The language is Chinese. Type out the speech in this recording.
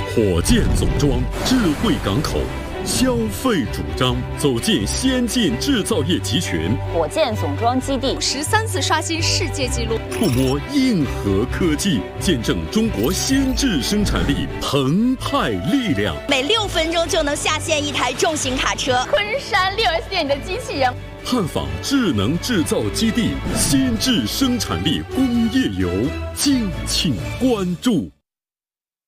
火箭总装，智慧港口，消费主张，走进先进制造业集群。 火箭总装基地 13次刷新世界纪录， 触摸硬核科技，见证中国先制生产力澎湃力量。 每6分钟就能下线一台重型卡车。 昆山6S店里的机器人。 探访智能制造基地，先制生产力工业游，敬请关注。